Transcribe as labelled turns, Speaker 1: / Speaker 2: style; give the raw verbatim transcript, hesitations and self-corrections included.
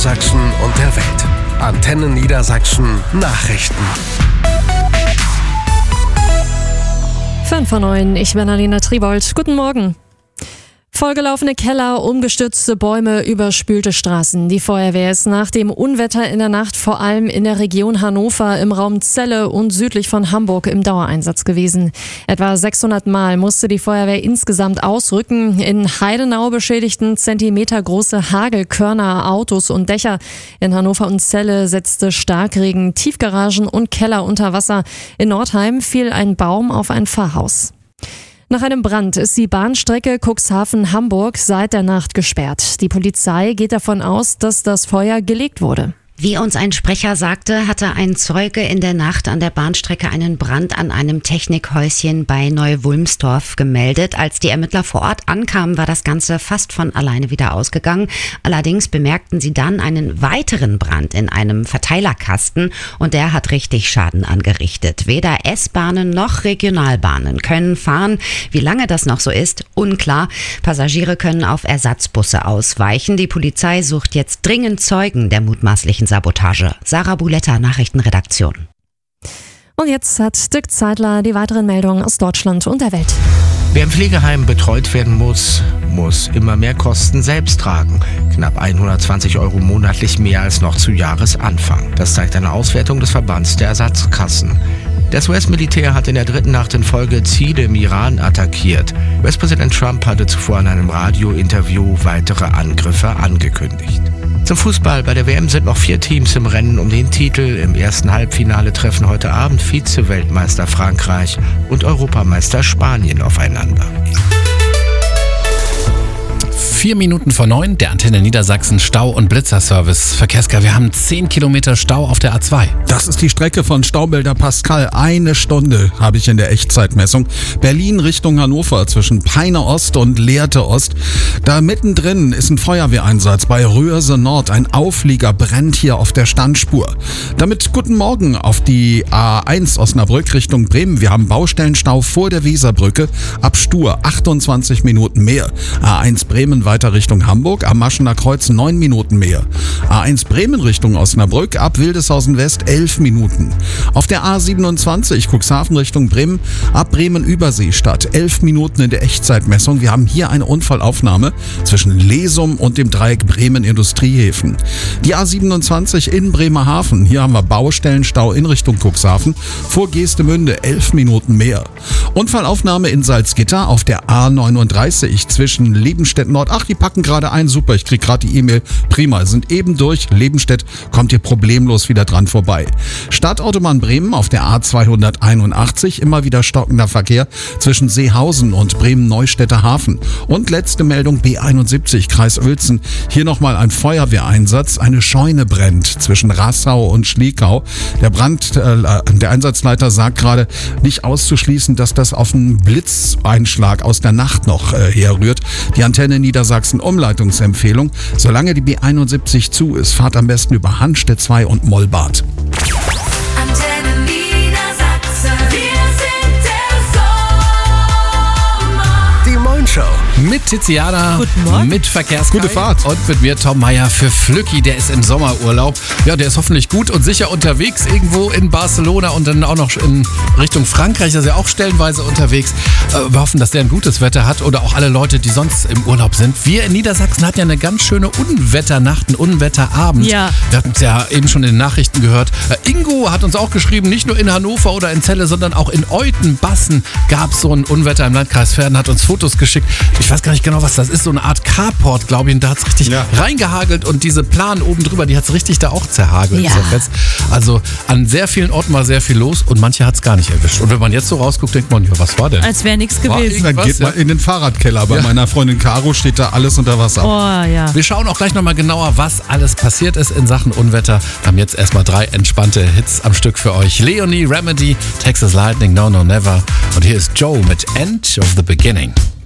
Speaker 1: Niedersachsen und der Welt. Antenne Niedersachsen Nachrichten.
Speaker 2: fünf vor neun, ich bin Alina Tribold. Guten Morgen. Vollgelaufene Keller, umgestürzte Bäume, überspülte Straßen. Die Feuerwehr ist nach dem Unwetter in der Nacht vor allem in der Region Hannover, im Raum Celle und südlich von Hamburg im Dauereinsatz gewesen. Etwa sechshundert Mal musste die Feuerwehr insgesamt ausrücken. In Heidenau beschädigten zentimetergroße Hagelkörner Autos und Dächer. In Hannover und Celle setzte Starkregen Tiefgaragen und Keller unter Wasser. In Nordheim fiel ein Baum auf ein Pfarrhaus. Nach einem Brand ist die Bahnstrecke Cuxhaven-Hamburg seit der Nacht gesperrt. Die Polizei geht davon aus, dass das Feuer gelegt wurde.
Speaker 3: Wie uns ein Sprecher sagte, hatte ein Zeuge in der Nacht an der Bahnstrecke einen Brand an einem Technikhäuschen bei Neu-Wulmstorf gemeldet. Als die Ermittler vor Ort ankamen, war das Ganze fast von alleine wieder ausgegangen. Allerdings bemerkten sie dann einen weiteren Brand in einem Verteilerkasten und der hat richtig Schaden angerichtet. Weder S-Bahnen noch Regionalbahnen können fahren. Wie lange das noch so ist, unklar. Passagiere können auf Ersatzbusse ausweichen. Die Polizei sucht jetzt dringend Zeugen der mutmaßlichen Sabotage. Sarah Buletta, Nachrichtenredaktion.
Speaker 2: Und jetzt hat Dirk Zeidler die weiteren Meldungen aus Deutschland und der Welt.
Speaker 4: Wer im Pflegeheim betreut werden muss, muss immer mehr Kosten selbst tragen. Knapp hundertzwanzig Euro monatlich mehr als noch zu Jahresanfang. Das zeigt eine Auswertung des Verbands der Ersatzkassen. Das U S-Militär hat in der dritten Nacht in Folge Ziele im Iran attackiert. U S-Präsident Trump hatte zuvor in einem Radiointerview weitere Angriffe angekündigt. Zum Fußball. Bei der W M sind noch vier Teams im Rennen um den Titel. Im ersten Halbfinale treffen heute Abend Vize-Weltmeister Frankreich und Europameister Spanien aufeinander.
Speaker 5: Vier Minuten vor neun, der Antenne Niedersachsen Stau- und Blitzerservice. Verkehrsker, wir haben zehn Kilometer Stau auf der A zwei.
Speaker 6: Das ist die Strecke von Staubelder Pascal. Eine Stunde habe ich in der Echtzeitmessung. Berlin Richtung Hannover zwischen Peine Ost und Lehrte Ost. Da mittendrin ist ein Feuerwehreinsatz bei Röhrse Nord. Ein Auflieger brennt hier auf der Standspur. Damit guten Morgen auf die A eins Osnabrück Richtung Bremen. Wir haben Baustellenstau vor der Weserbrücke. Ab Stur achtundzwanzig Minuten mehr. A eins Bremen weiter Richtung Hamburg, am Maschener Kreuz neun Minuten mehr. A eins Bremen Richtung Osnabrück, ab Wildeshausen West elf Minuten. Auf der A siebenundzwanzig Cuxhaven Richtung Bremen, ab Bremen-Überseestadt elf Minuten in der Echtzeitmessung. Wir haben hier eine Unfallaufnahme zwischen Lesum und dem Dreieck Bremen-Industriehäfen. Die A siebenundzwanzig in Bremerhaven, hier haben wir Baustellenstau in Richtung Cuxhaven, vor Geestemünde elf Minuten mehr. Unfallaufnahme in Salzgitter auf der A neununddreißig zwischen Lebenstedt Nord. Ach, die packen gerade ein, super, ich krieg gerade die E-Mail, prima, sind eben durch, Lebenstedt kommt hier problemlos wieder dran vorbei. Stadtautobahn Bremen auf der A zweihunderteinundachtzig, immer wieder stockender Verkehr zwischen Seehausen und Bremen-Neustädter Hafen. Und letzte Meldung B einundsiebzig, Kreis Uelzen, hier nochmal ein Feuerwehreinsatz, eine Scheune brennt zwischen Rassau und Schliekau. Der Brand, äh, der Einsatzleiter sagt gerade, nicht auszuschließen, dass das auf einen Blitzeinschlag aus der Nacht noch äh, herrührt. Die Antenne Niedersachsen Umleitungsempfehlung. Solange die B einundsiebzig zu ist, fahrt am besten über Hanstedt zwei und Mollbad.
Speaker 7: Antenne Niedersachsen, wir sind der Sommer.
Speaker 1: Die Moin Show.
Speaker 5: Mit Tiziana,
Speaker 2: Guten Morgen.
Speaker 5: mit Verkehrskar
Speaker 6: Gute Fahrt.
Speaker 5: und mit mir Tom Meyer für Flücki, der ist im Sommerurlaub. Ja, der ist hoffentlich gut und sicher unterwegs irgendwo in Barcelona und dann auch noch in Richtung Frankreich, da ist er auch stellenweise unterwegs. Äh, wir hoffen, dass der ein gutes Wetter hat oder auch alle Leute, die sonst im Urlaub sind. Wir in Niedersachsen hatten ja eine ganz schöne Unwetternacht, einen Unwetterabend.
Speaker 2: Ja.
Speaker 5: Wir hatten es ja eben schon in den Nachrichten gehört. Äh, Ingo hat uns auch geschrieben, nicht nur in Hannover oder in Celle, sondern auch in Eutenbassen gab es so ein Unwetter im Landkreis Verden, hat uns Fotos geschickt. Ich weiß gar nicht genau, was das ist. So eine Art Carport, glaube ich. Und da hat es richtig
Speaker 6: Ja.
Speaker 5: reingehagelt und diese Plan oben drüber, die hat es richtig da auch zerhagelt.
Speaker 2: Ja.
Speaker 5: Ist fest. Also an sehr vielen Orten war sehr viel los und manche hat es gar nicht erwischt. Und wenn man jetzt so rausguckt, denkt man, ja, was war denn?
Speaker 2: Als wäre nichts
Speaker 5: War
Speaker 2: gewesen.
Speaker 6: Dann
Speaker 5: Was,
Speaker 6: geht
Speaker 5: ja?
Speaker 6: mal in den Fahrradkeller. Bei
Speaker 5: Ja.
Speaker 6: meiner Freundin Caro steht da alles unter Wasser.
Speaker 2: Oh ja.
Speaker 5: Wir schauen auch gleich nochmal genauer, was alles passiert ist in Sachen Unwetter. Wir haben jetzt erstmal drei entspannte Hits am Stück für euch. Leonie, Remedy, Texas Lightning, No No Never. Und hier ist Joe mit End of the Beginning.